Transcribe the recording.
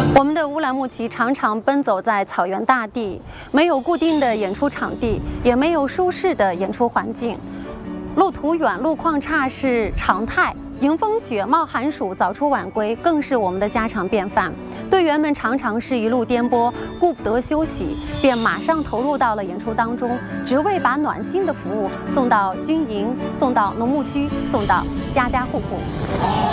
我们的乌兰牧骑常常奔走在草原大地，没有固定的演出场地，也没有舒适的演出环境，路途远、路况差是常态。迎风雪、冒寒暑、早出晚归更是我们的家常便饭。队员们常常是一路颠簸，顾不得休息，便马上投入到了演出当中，只为把暖心的服务送到军营，送到农牧区，送到家家户户。